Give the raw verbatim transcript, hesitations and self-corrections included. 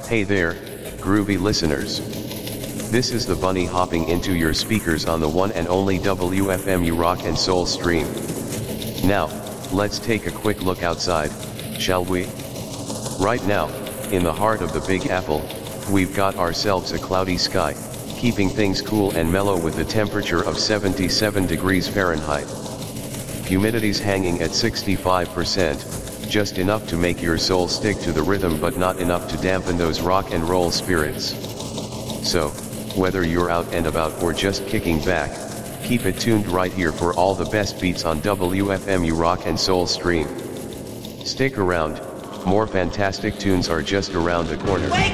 Hey there, groovy listeners. This is the bunny hopping into your speakers on the one and only W F M U Rock and Soul stream. Now, let's take a quick look outside, shall we? Right now, in the heart of the Big Apple, we've got ourselves a cloudy sky, keeping things cool and mellow with a temperature of seventy-seven degrees Fahrenheit. Humidity's hanging at sixty-five percent, just enough to make your soul stick to the rhythm but not enough to dampen those rock and roll spirits. So, whether you're out and about or just kicking back, keep it tuned right here for all the best beats on W F M U Rock and Soul stream. Stick around, more fantastic tunes are just around the corner. Wake